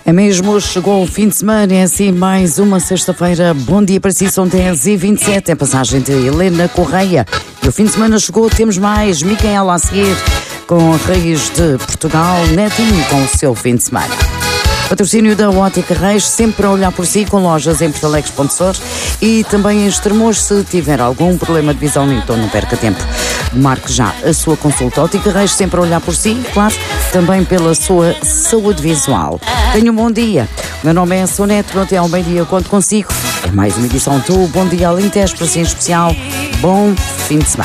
É mesmo, chegou o fim de semana, é assim mais uma sexta-feira. Bom dia para si, são 10h27, é passagem de Helena Correia. E o fim de semana chegou, temos mais Micaela a seguir, com Reis de Portugal, Netinho com o seu fim de semana. Patrocínio da Ótica Reis, sempre a olhar por si, com lojas em Portalegre.sor e também em Estremoz. Se tiver algum problema de visão, então não perca tempo. Marque já a sua consulta. Ótica Reis, sempre a olhar por si, claro, também pela sua saúde visual. Tenha um bom dia. Meu nome é Soneto, até ao meio-dia conto consigo. É mais uma edição do Bom Dia Alentejo, para si em especial. Bom fim de semana.